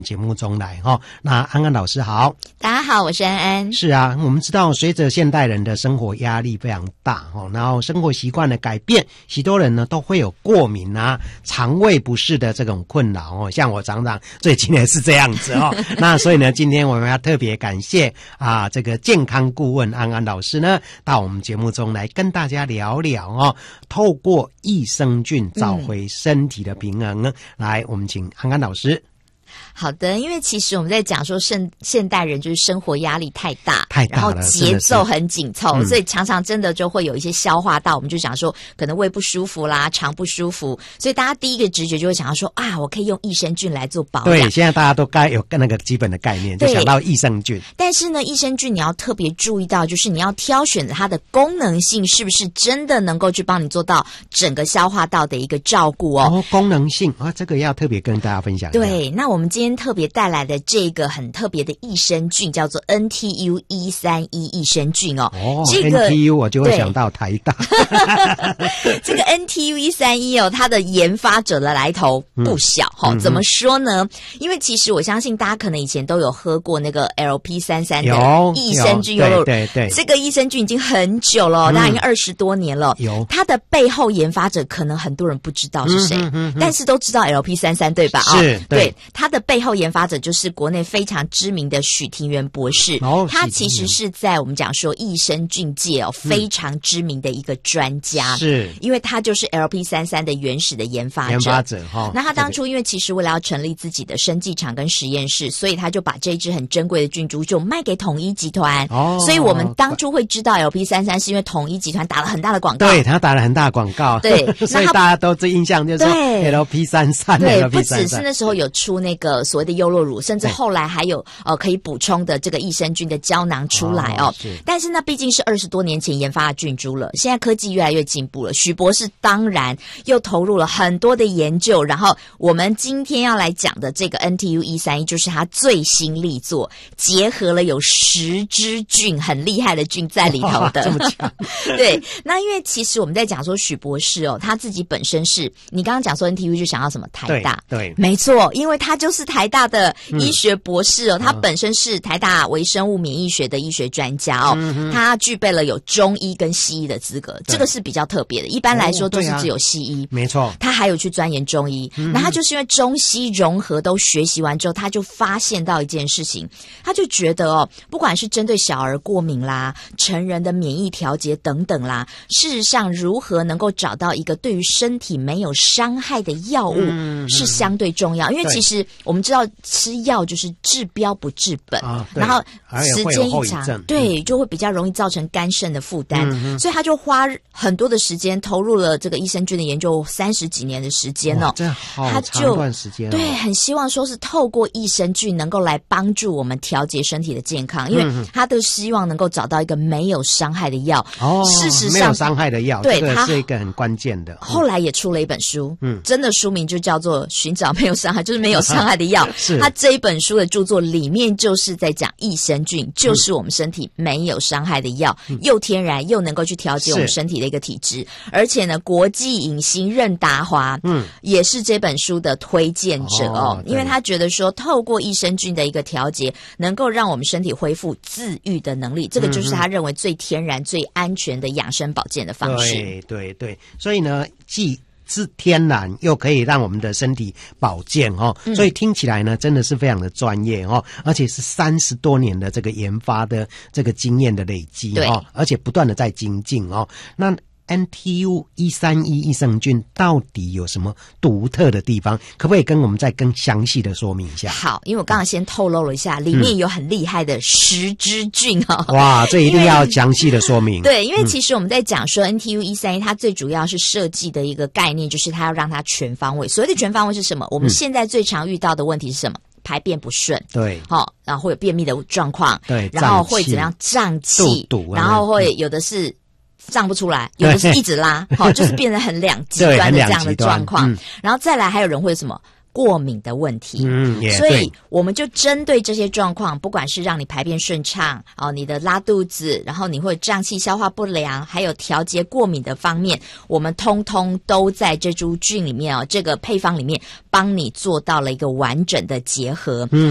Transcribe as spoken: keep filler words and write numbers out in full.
节目中来哈。那安安老师好。 大家好，我是安安。 是啊，我们知道随着现代人的生活压力非常大哈，然后生活习惯的改变，许多人呢都会有过敏啊、肠胃不适的这种困扰哦。像我常常最近也是这样子哦。那所以呢，今天我们要特别感谢啊这个健康顾问安安老师呢，到我们节目中来跟大家聊聊哦，透过益生菌找回身体的平衡。嗯、来，我们请安安老师。 好的，因为其实我们在讲说现现代人就是生活压力太大， 太大了， 然后节奏很紧凑， 嗯、 所以常常真的就会有一些消化道，我们就讲说可能胃不舒服啦，肠不舒服，所以大家第一个直觉就会想到说啊，我可以用益生菌来做保养。 对，现在大家都该有那个基本的概念，就想到益生菌。 但是呢，益生菌你要特别注意到，就是你要挑选它的功能性是不是真的能够去帮你做到整个消化道的一个照顾哦。 哦，功能性啊，这个要特别跟大家分享一下。 对，那我们今天特别带来的这个很特别的益生菌叫做 N T U 一三一 益生菌哦。 哦， 这个 N T U 我就会想到台大。 这个 N T U 一三一哦，它的研发者的来头不小哈、哦嗯。怎么说呢？因为其实我相信大家可能以前都有喝过那个 L P 三三 的益生菌优酪乳， 对对对， 这个益生菌已经很久了、哦，大概已经二十多年了。 有它的背后研发者可能很多人不知道是谁，嗯、哼哼哼但是都知道 L P 三三 对吧？ 是， 哦、对，它的背后研发者就是国内非常知名的许庭元博士。 哦， 他其实是在我们讲说益生菌界哦、嗯、非常知名的一个专家， 是因为他就是 L P 三三 的原始的研发者。 研发者哈、哦。 那他当初因为其实为了要成立自己的生技厂跟实验室，所以他就把这支很珍贵的菌株就卖给统一集团。哦，所以我们当初会知道 L P 三三 是因为统一集团打了很大的广告。 对，他打了很大的广告。 对， 所以大家都这印象就是说 L P 三三。 对，不只是那时候有出那个所谓的优酪乳，甚至后来还有呃可以补充的这个益生菌的胶囊出来哦。 哦是但是那毕竟是二十多年前研发的菌株了，现在科技越来越进步了。许博士当然又投入了很多的研究，然后我们今天要来讲的这个 N T U 一三一就是他最新力作，结合了有十支菌很厉害的菌在里头的。 这么强？ 对，那因为其实我们在讲说许博士哦，他自己本身是你刚刚讲说 N T U 就想到什么台大， 对，对没错，因为他就是台大的医学博士哦，嗯、他本身是台大微生物免疫学的医学专家哦，嗯、他具备了有中医跟西医的资格，这个是比较特别的。一般来说都是只有西医， 哦啊、没错，他还有去钻研中医。嗯、那他就是因为中西融合都学习完之后，他就发现到一件事情，他就觉得哦，不管是针对小儿过敏啦、成人的免疫调节等等啦，事实上如何能够找到一个对于身体没有伤害的药物是相对重要，嗯、因为其实我们知道吃药就是治标不治本，啊、然后时间一长，对，就会比较容易造成肝肾的负担，嗯、所以他就花很多的时间投入了这个益生菌的研究，三十几年的时间哦， 这好长一段时间，哦， 对，很希望说是透过益生菌能够来帮助我们调节身体的健康，因为他都希望能够找到一个没有伤害的药。 哦， 事实上没有伤害的药， 对， 这个是一个很关键的。 后来也出了一本书，嗯，真的书名就叫做《寻找没有伤害》，就是没有伤害的药。 是， 他这一本书的著作里面就是在讲益生菌，就是我们身体没有伤害的药，嗯、又天然又能够去调节我们身体的一个体质。而且呢，国际影星任达华，嗯，也是这本书的推荐者哦，哦因为他觉得说，透过益生菌的一个调节，能够让我们身体恢复自愈的能力，这个就是他认为最天然、最安全的养生保健的方式。 对对对，所以呢，既是天然又可以让我们的身体保健哦，嗯、所以听起来呢真的是非常的专业哦，而且是三十多年的这个研发的这个经验的累积哦，而且不断的在精进哦。那N T U 一三一 益生菌到底有什么独特的地方？可不可以跟我们再更详细的说明一下？ 好，因为我刚刚先透露了一下，里面有很厉害的十支菌哦。 哇，这一定要详细的说明。 对，因为其实我们在讲说 N T U 一三一，它最主要是设计的一个概念，就是它要让它全方位。所谓的全方位是什么？我们现在最常遇到的问题是什么？排便不顺， 对， 好、哦，然后会有便秘的状况， 对， 然后会怎样胀气，然后会有的是胀不出来，有的是一直拉，好、哦，就是变得很两极端的这样的状况。嗯、然后再来还有人会什么过敏的问题。 嗯，也所以对我们就针对这些状况，不管是让你排便顺畅哦，你的拉肚子，然后你会胀气、消化不良，还有调节过敏的方面，我们通通都在这株菌里面哦，这个配方里面帮你做到了一个完整的结合。 嗯。